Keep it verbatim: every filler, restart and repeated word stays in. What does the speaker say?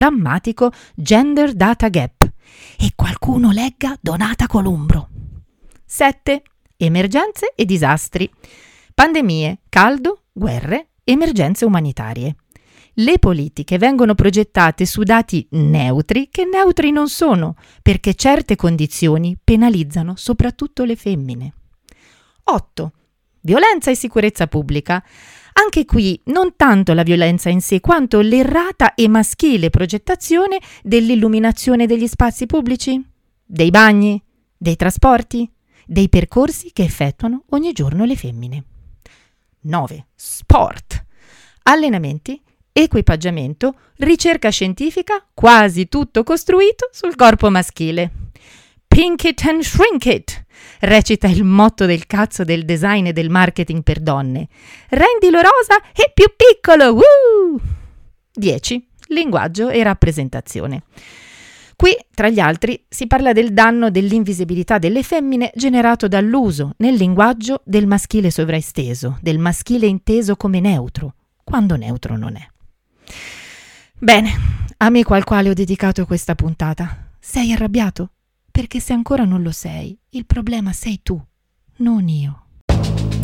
drammatico Gender Data Gap e qualcuno legga Donata Columbro. sette. Emergenze e disastri. Pandemie, caldo, guerre, emergenze umanitarie. Le politiche vengono progettate su dati neutri che neutri non sono, perché certe condizioni penalizzano soprattutto le femmine. otto. Violenza e sicurezza pubblica. Anche qui non tanto la violenza in sé, quanto l'errata e maschile progettazione dell'illuminazione degli spazi pubblici, dei bagni, dei trasporti, dei percorsi che effettuano ogni giorno le femmine. nove. Sport. Allenamenti, equipaggiamento, ricerca scientifica, quasi tutto costruito sul corpo maschile. Pink it and shrink it, recita il motto del cazzo del design e del marketing per donne. Rendilo rosa e più piccolo, woo! dieci. Linguaggio e rappresentazione. Qui, tra gli altri, si parla del danno dell'invisibilità delle femmine generato dall'uso nel linguaggio del maschile sovraesteso, del maschile inteso come neutro, quando neutro non è. Bene, amico al quale ho dedicato questa puntata, sei arrabbiato? Perché se ancora non lo sei, il problema sei tu, non io.